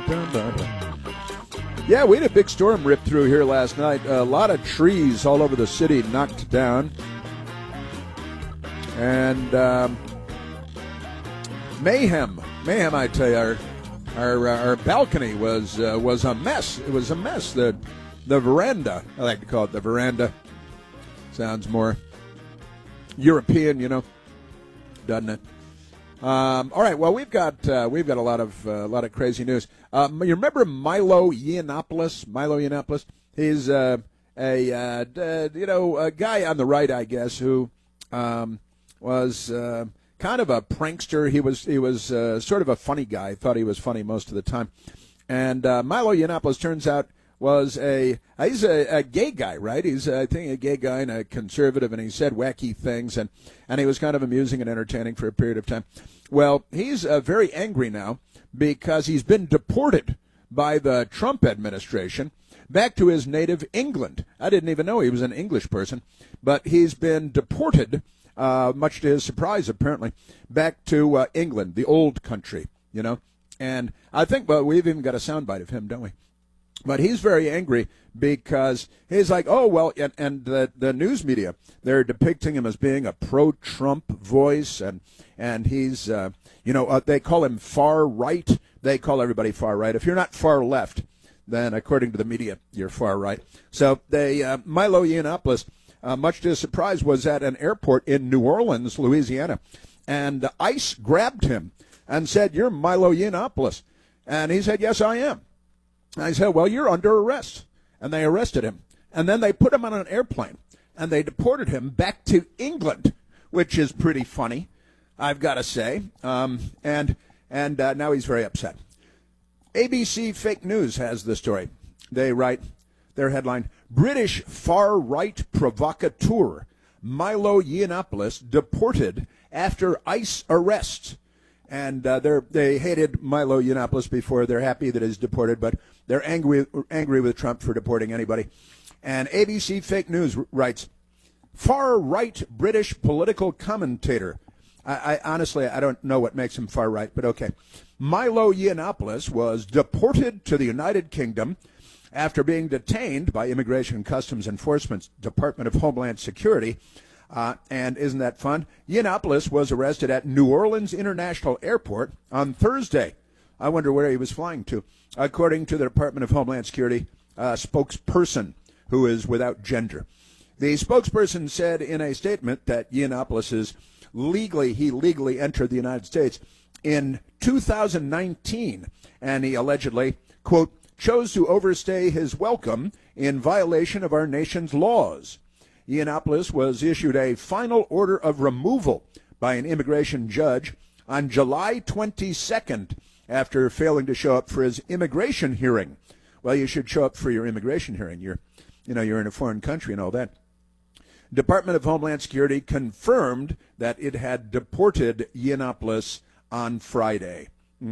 Yeah, we had a big storm rip through here last night. A lot of trees all over the city knocked down. And mayhem, I tell you. Our balcony was a mess. It was a mess. The veranda, I like to call it the veranda. Sounds more European, doesn't it? All right. Well, we've got a lot of crazy news. You remember Milo Yiannopoulos? Milo Yiannopoulos. He's a guy on the right, I guess, who was kind of a prankster. He was sort of a funny guy. Thought he was funny most of the time. And Milo Yiannopoulos turns out was he's a gay guy, right? He's I think a gay guy and a conservative, and he said wacky things, and he was kind of amusing and entertaining for a period of time. Well, he's very angry now because he's been deported by the Trump administration back to his native England. I didn't even know he was an English person, but he's been deported, much to his surprise, apparently, back to England, the old country, And I think, well, we've even got a soundbite of him, don't we? But he's very angry because he's like, oh, well, and the news media, they're depicting him as being a pro-Trump voice, and he's, they call him far right. They call everybody far right. If you're not far left, then according to the media, you're far right. So Milo Yiannopoulos, much to his surprise, was at an airport in New Orleans, Louisiana, and ICE grabbed him and said, "You're Milo Yiannopoulos," and he said, "Yes, I am." I said, "Well, you're under arrest." And they arrested him. And then they put him on an airplane. And they deported him back to England, which is pretty funny, I've got to say. And now he's very upset. ABC Fake News has the story. They write their headline, "British far-right provocateur Milo Yiannopoulos deported after ICE arrest." And they hated Milo Yiannopoulos before. They're happy that he's deported, but they're angry with Trump for deporting anybody. And ABC Fake News writes, far-right British political commentator. I honestly, I don't know what makes him far-right, but okay. Milo Yiannopoulos was deported to the United Kingdom after being detained by Immigration and Customs Enforcement's Department of Homeland Security. And isn't that fun? Yiannopoulos was arrested at New Orleans International Airport on Thursday. I wonder where he was flying to. According to the Department of Homeland Security spokesperson, who is without gender. The spokesperson said in a statement that Yiannopoulos legally entered the United States in 2019, and he allegedly, quote, chose to overstay his welcome in violation of our nation's laws. Yiannopoulos was issued a final order of removal by an immigration judge on July 22nd after failing to show up for his immigration hearing. Well, you should show up for your immigration hearing. You're in a foreign country and all that. Department of Homeland Security confirmed that it had deported Yiannopoulos on Friday.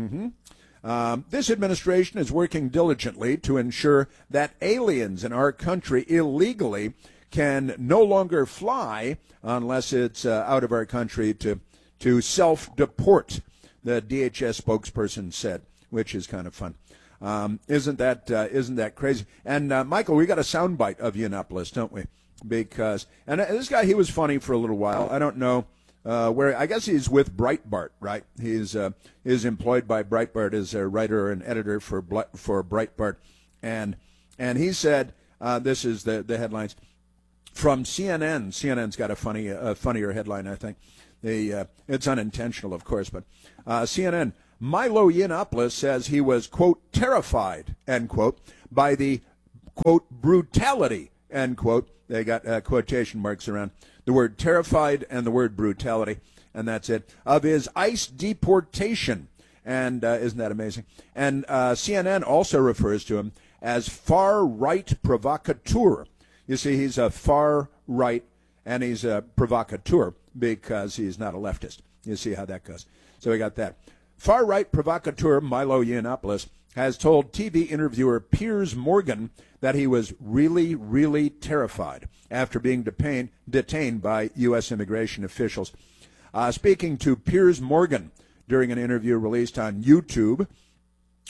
This administration is working diligently to ensure that aliens in our country illegally can no longer fly unless it's out of our country to self-deport, the DHS spokesperson said, which is kind of fun. Isn't that crazy? And Michael, we got a soundbite of Yiannopoulos, don't we? Because this guy, he was funny for a little while. I don't know where. I guess he's with Breitbart, right? He's employed by Breitbart as a writer and editor for Breitbart, and he said, this is the headlines. From CNN, CNN's got a funnier headline, I think. It's unintentional, of course, but CNN, Milo Yiannopoulos says he was, quote, terrified, end quote, by the, quote, brutality, end quote. They got quotation marks around the word terrified and the word brutality, and that's it, of his ICE deportation. And isn't that amazing? And CNN also refers to him as far-right provocateur. You see, he's a far right, and he's a provocateur because he's not a leftist. You see how that goes. So we got that. Far right provocateur Milo Yiannopoulos has told TV interviewer Piers Morgan that he was really, really terrified after being detained by U.S. immigration officials. Speaking to Piers Morgan during an interview released on YouTube,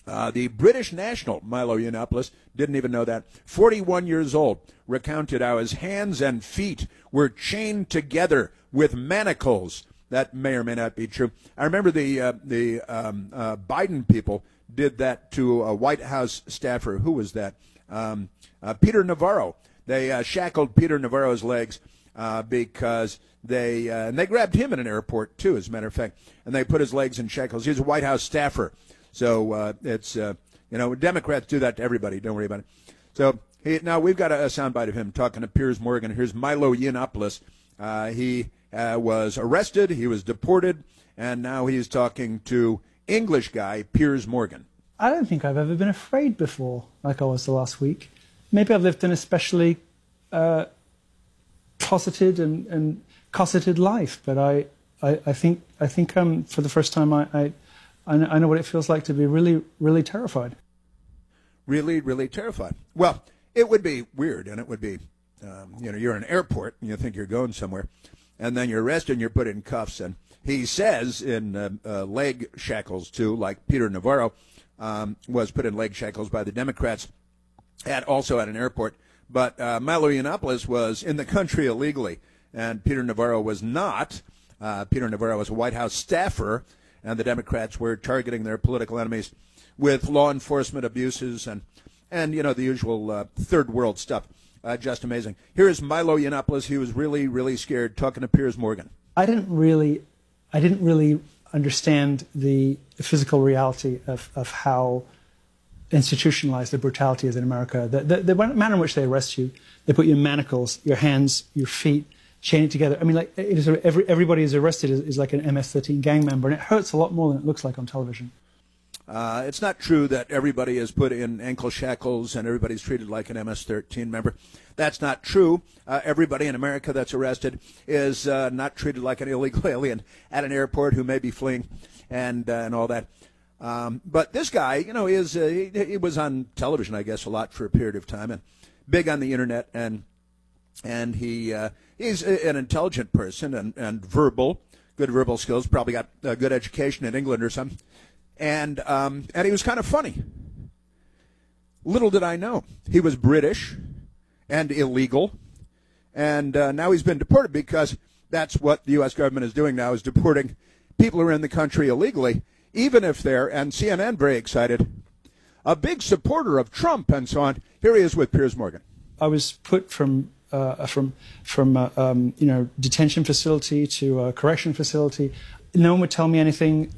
The British national, Milo Yiannopoulos, didn't even know that, 41 years old, recounted how his hands and feet were chained together with manacles. That may or may not be true. I remember the Biden people did that to a White House staffer. Who was that? Peter Navarro. They shackled Peter Navarro's legs because they grabbed him in an airport, too, as a matter of fact, and they put his legs in shackles. He's a White House staffer. So it's, Democrats do that to everybody. Don't worry about it. So now we've got a soundbite of him talking to Piers Morgan. Here's Milo Yiannopoulos. He was arrested. He was deported. And now he's talking to English guy Piers Morgan. I don't think I've ever been afraid before, like I was the last week. Maybe I've lived an especially closeted and cosseted life. But I think for the first time I know what it feels like to be really, really terrified. Really, really terrified. Well, it would be weird, and it would be, you're in an airport, and you think you're going somewhere, and then you're arrested and you're put in cuffs. And he says in leg shackles, too, like Peter Navarro was put in leg shackles by the Democrats, also at an airport. But Milo Yiannopoulos was in the country illegally, and Peter Navarro was not. Peter Navarro was a White House staffer, and the Democrats were targeting their political enemies with law enforcement abuses and the usual third world stuff. Just amazing. Here is Milo Yiannopoulos. He was really, really scared, talking to Piers Morgan. I didn't really understand the physical reality of how institutionalized the brutality is in America. The manner in which they arrest you, they put you in manacles, your hands, your feet, chain it together. I mean, like everybody is arrested is like an MS-13 gang member, and it hurts a lot more than it looks like on television. It's not true that everybody is put in ankle shackles and everybody's treated like an MS-13 member. That's not true. Everybody in America that's arrested is not treated like an illegal alien at an airport who may be fleeing and all that. But this guy, he was on television, I guess, a lot for a period of time and big on the internet, and he's an intelligent person and good verbal skills, probably got a good education in England or something. And he was kind of funny. Little did I know, he was British and illegal, and now he's been deported because that's what the U.S. government is doing now, is deporting people who are in the country illegally, even if they're, and CNN very excited, a big supporter of Trump and so on. Here he is with Piers Morgan. I was put from detention facility to a correction facility. No one would tell me anything.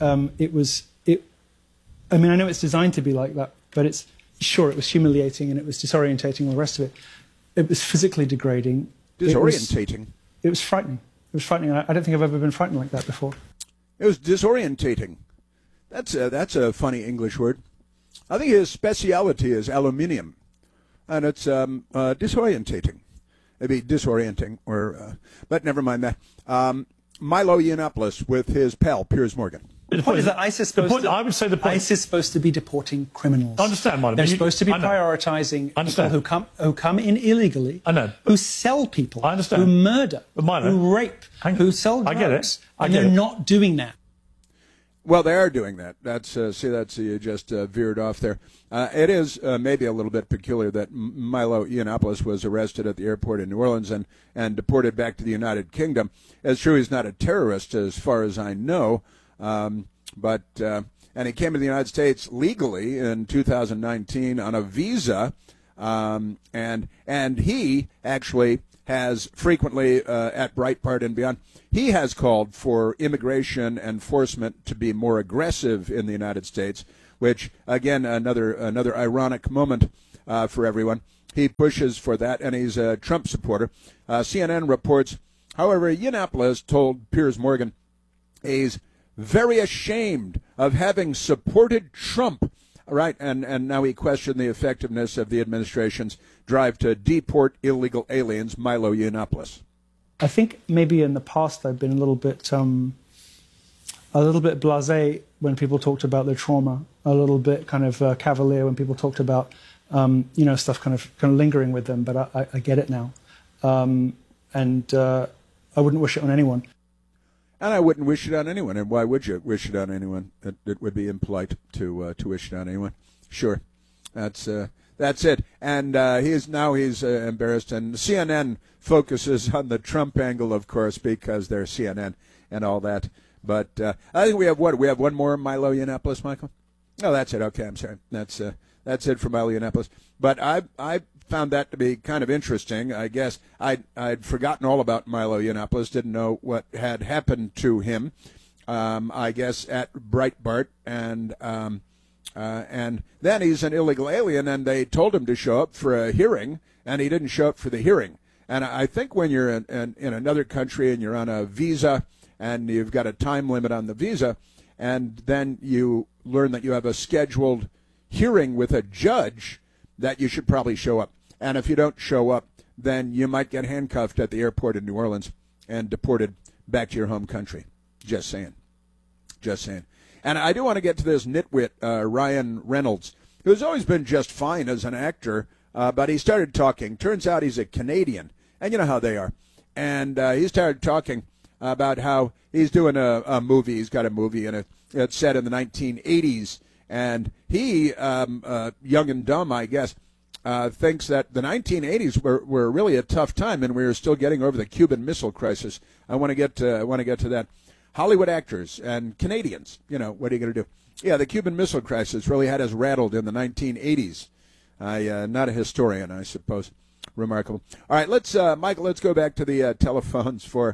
I mean, I know it's designed to be like that, but it was humiliating and it was disorientating, all the rest of it. It was physically degrading. Disorientating? It was frightening. It was frightening. I don't think I've ever been frightened like that before. It was disorientating. That's a funny English word. I think his speciality is aluminium, and it's disorientating. Maybe disorienting, but never mind that. Milo Yiannopoulos with his pal, Piers Morgan. The point is that ISIS is supposed to be deporting criminals. I understand, Martin. They're supposed to be prioritizing people who come in illegally, who sell people, who murder, who rape, who sell drugs, and they're not doing that. Well, they are doing that. You just veered off there. It is maybe a little bit peculiar that Milo Yiannopoulos was arrested at the airport in New Orleans and deported back to the United Kingdom. It's true he's not a terrorist, as far as I know, but he came to the United States legally in 2019 on a visa, and he actually has frequently at Breitbart and beyond, he has called for immigration enforcement to be more aggressive in the United States, which, again, another ironic moment for everyone. He pushes for that, and he's a Trump supporter. CNN reports, however, Yiannopoulos told Piers Morgan he's very ashamed of having supported Trump. Right, and now he questioned the effectiveness of the administration's drive to deport illegal aliens. Milo Yiannopoulos. I think maybe in the past I've been a little bit blasé when people talked about their trauma, a little bit kind of cavalier when people talked about stuff kind of lingering with them. But I get it now, and I wouldn't wish it on anyone. And I wouldn't wish it on anyone. And why would you wish it on anyone? It would be impolite to wish it on anyone. Sure, that's it. And he's embarrassed. And CNN focuses on the Trump angle, of course, because they're CNN and all that. But I think we have one more Milo Yiannopoulos, Michael. Oh, that's it. Okay, I'm sorry. That's it for Milo Yiannopoulos. But I found that to be kind of interesting. I guess I'd forgotten all about Milo Yiannopoulos, didn't know what had happened to him, I guess, at Breitbart. And then he's an illegal alien, and they told him to show up for a hearing, and he didn't show up for the hearing. And I think when you're in another country and you're on a visa and you've got a time limit on the visa, and then you learn that you have a scheduled hearing with a judge, that you should probably show up. And if you don't show up, then you might get handcuffed at the airport in New Orleans and deported back to your home country. Just saying. And I do want to get to this nitwit, Ryan Reynolds, who's always been just fine as an actor, but he started talking. Turns out he's a Canadian, and you know how they are. And he started talking about how he's doing a movie. He's got a movie, and it's set in the 1980s. And he, young and dumb, I guess, thinks that the 1980s were really a tough time, and we were still getting over the Cuban Missile Crisis. I want to get to that. Hollywood actors and Canadians, what are you going to do? Yeah, the Cuban Missile Crisis really had us rattled in the 1980s. Not a historian, I suppose. Remarkable. All right, Michael, let's go back to the telephones for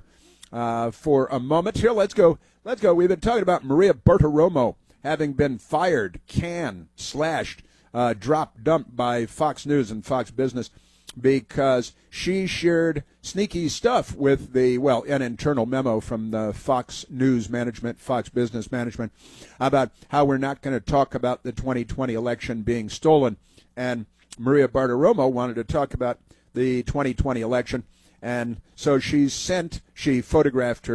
a moment here. Let's go. We've been talking about Maria Bartiromo having been fired, slashed, dropped, dumped by Fox News and Fox Business because she shared sneaky stuff with an internal memo from the Fox News management, Fox Business management, about how we're not going to talk about the 2020 election being stolen. And Maria Bartiromo wanted to talk about the 2020 election. And so she photographed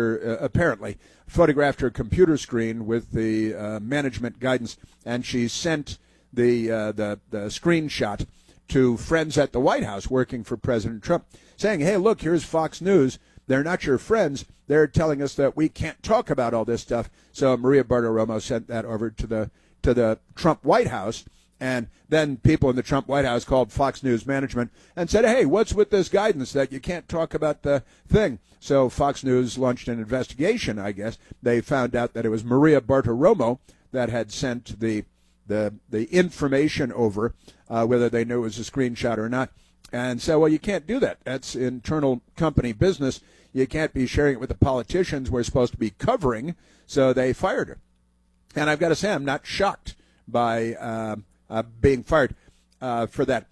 her computer screen with the management guidance, and she sent the screenshot to friends at the White House working for President Trump, saying, hey, look, here's Fox News. They're not your friends. They're telling us that we can't talk about all this stuff. So Maria Bartiromo sent that over to the Trump White House. And then people in the Trump White House called Fox News management and said, hey, what's with this guidance that you can't talk about the thing? So Fox News launched an investigation, I guess. They found out that it was Maria Bartiromo that had sent the information over, whether they knew it was a screenshot or not. And so, well, you can't do that. That's internal company business. You can't be sharing it with the politicians we're supposed to be covering. So they fired her. And I've got to say, I'm not shocked by being fired for that.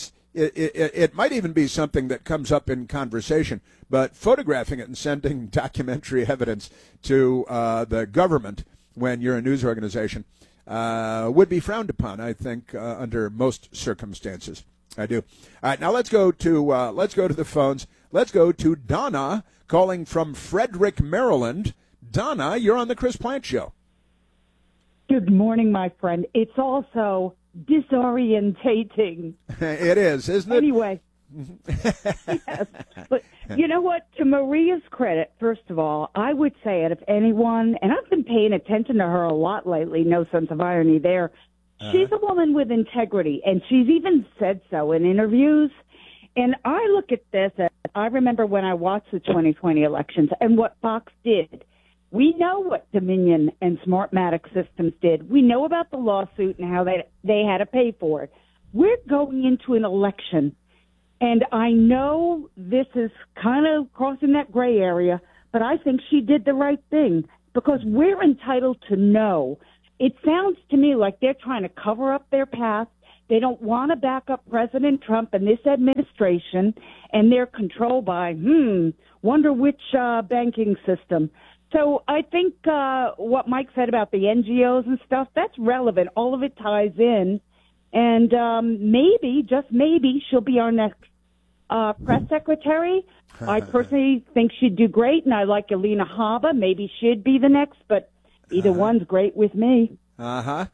It might even be something that comes up in conversation, but photographing it and sending documentary evidence to the government when you're a news organization would be frowned upon, I think, under most circumstances. I do. All right, now let's go to the phones. Let's go to Donna calling from Frederick, Maryland. Donna, you're on the Chris Plante Show. Good morning, my friend. It's also disorientating. It is, isn't it? Anyway, yes. But you know what? To Maria's credit, first of all, I would say it if anyone, and I've been paying attention to her a lot lately, no sense of irony there. She's a woman with integrity, and she's even said so in interviews. And I look at this, as I remember when I watched the 2020 elections and what Fox did. We know what Dominion and Smartmatic Systems did. We know about the lawsuit and how they had to pay for it. We're going into an election, and I know this is kind of crossing that gray area, but I think she did the right thing because we're entitled to know. It sounds to me like they're trying to cover up their past. They don't want to back up President Trump and this administration, and they're controlled by, wonder which banking system. So I think what Mike said about the NGOs and stuff, that's relevant. All of it ties in. And maybe, just maybe, she'll be our next press secretary. I personally think she'd do great, and I like Alina Habba. Maybe she'd be the next, but either one's great with me. I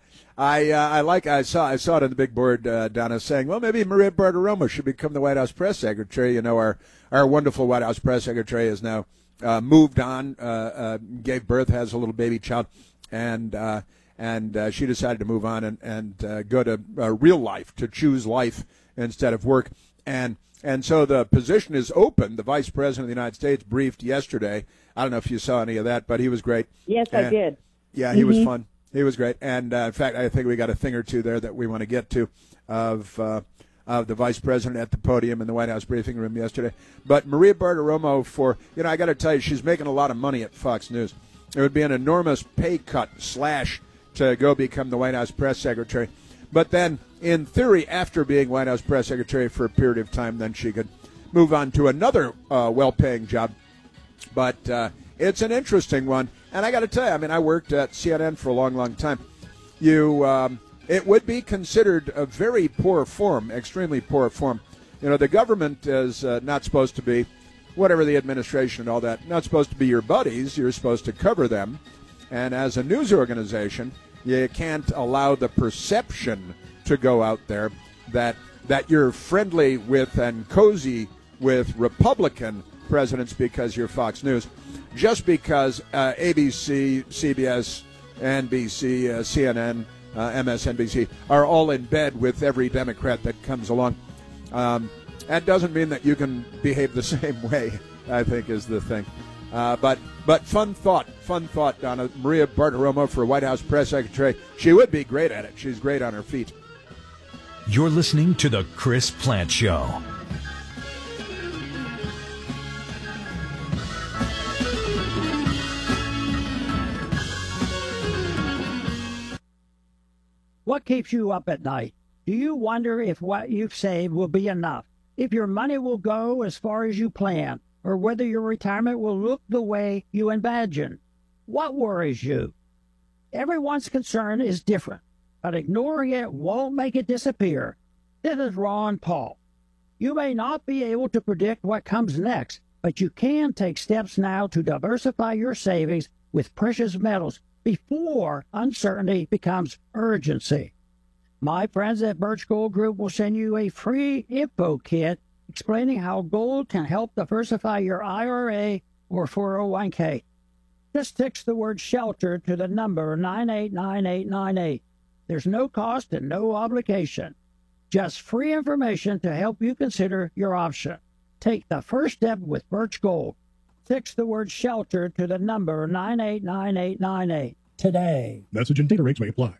saw it on the big board, Donna, saying, well, maybe Maria Bartiromo should become the White House press secretary. You know, our wonderful White House press secretary is now moved on, gave birth, has a little baby child, and she decided to move on and go to real life, to choose life instead of work. And so the position is open. The Vice President of the United States briefed yesterday. I don't know if you saw any of that, but he was great. Yes, I did. Yeah, he was fun. He was great. And, in fact, I think we got a thing or two there that we want to get to of the Vice President at the podium in the White House briefing room yesterday. But Maria Bartiromo, I got to tell you, she's making a lot of money at Fox News. It would be an enormous pay cut / to go become the White House press secretary. But then, in theory, after being White House press secretary for a period of time, then she could move on to another well-paying job. But it's an interesting one. And I got to tell you, I mean, I worked at CNN for a long, long time. It would be considered a very poor form, extremely poor form. The government is not supposed to be, whatever the administration and all that, not supposed to be your buddies. You're supposed to cover them. And as a news organization, you can't allow the perception to go out there that you're friendly with and cozy with Republican presidents because you're Fox News. Just because ABC, CBS, NBC, CNN, MSNBC are all in bed with every Democrat that comes along. That doesn't mean that you can behave the same way, I think, is the thing. But fun thought, Donna. Maria Bartiromo for White House press secretary. She would be great at it. She's great on her feet. You're listening to The Chris Plante Show. What keeps you up at night? Do you wonder if what you've saved will be enough? If your money will go as far as you plan? Or whether your retirement will look the way you imagine? What worries you? Everyone's concern is different, but ignoring it won't make it disappear. This is Ron Paul. You may not be able to predict what comes next, but you can take steps now to diversify your savings with precious metals before uncertainty becomes urgency. My friends at Birch Gold Group will send you a free info kit explaining how gold can help diversify your IRA or 401k. Just text the word SHELTER to the number 989898. There's no cost and no obligation. Just free information to help you consider your option. Take the first step with Birch Gold. Text the word SHELTER to the number 989898 today. Message and data rates may apply.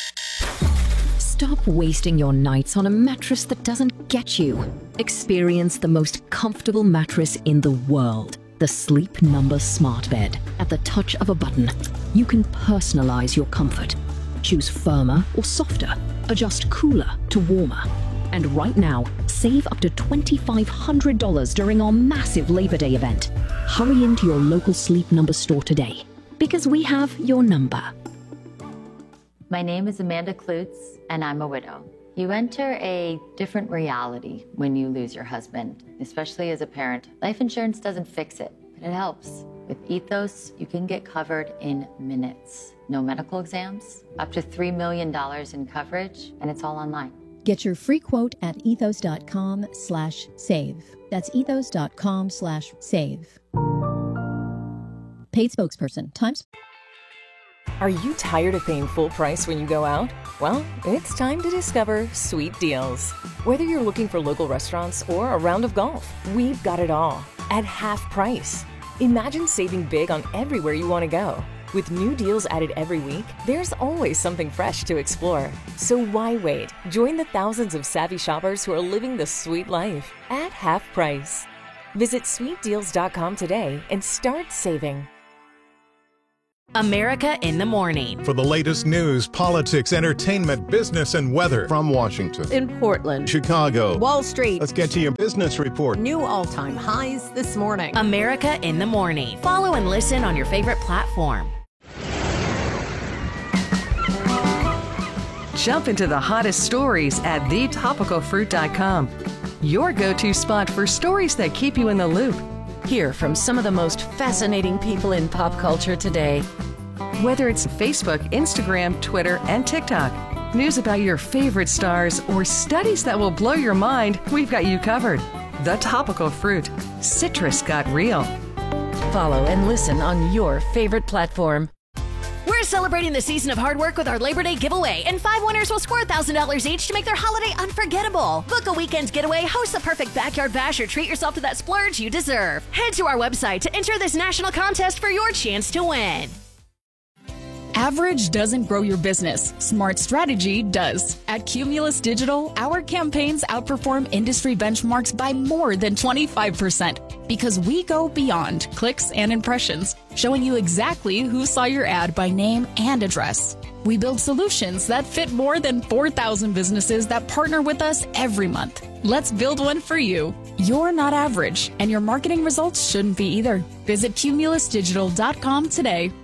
Stop wasting your nights on a mattress that doesn't get you. Experience the most comfortable mattress in the world. The Sleep Number Smart Bed. At the touch of a button, you can personalize your comfort. Choose firmer or softer. Adjust cooler to warmer. And right now, save up to $2,500 during our massive Labor Day event. Hurry into your local Sleep Number store today, because we have your number. My name is Amanda Klutz, and I'm a widow. You enter a different reality when you lose your husband, especially as a parent. Life insurance doesn't fix it, but it helps. With Ethos, you can get covered in minutes. No medical exams, up to $3 million in coverage, and it's all online. Get your free quote at ethos.com/save. That's ethos.com/save. Paid spokesperson. Times. Are you tired of paying full price when you go out? Well, it's time to discover Sweet Deals. Whether you're looking for local restaurants or a round of golf, we've got it all at half price. Imagine saving big on everywhere you want to go. With new deals added every week, there's always something fresh to explore. So why wait? Join the thousands of savvy shoppers who are living the sweet life at half price. Visit sweetdeals.com today and start saving. America in the Morning. For the latest news, politics, entertainment, business, and weather. From Washington, in Portland, Chicago, Wall Street. Let's get to your business report. New all-time highs this morning. America in the Morning. Follow and listen on your favorite platform. Jump into the hottest stories at thetopicalfruit.com. Your go-to spot for stories that keep you in the loop. Hear from some of the most fascinating people in pop culture today. Whether it's Facebook, Instagram, Twitter, and TikTok, news about your favorite stars, or studies that will blow your mind, we've got you covered. The Topical Fruit. Citrus got real. Follow and listen on your favorite platform. We're celebrating the season of hard work with our Labor Day giveaway, and 5 winners will score $1,000 each to make their holiday unforgettable. Book a weekend getaway, host the perfect backyard bash, or treat yourself to that splurge you deserve. Head to our website to enter this national contest for your chance to win. Average doesn't grow your business. Smart strategy does. At Cumulus Digital, our campaigns outperform industry benchmarks by more than 25% because we go beyond clicks and impressions, showing you exactly who saw your ad by name and address. We build solutions that fit more than 4,000 businesses that partner with us every month. Let's build one for you. You're not average, and your marketing results shouldn't be either. Visit cumulusdigital.com today.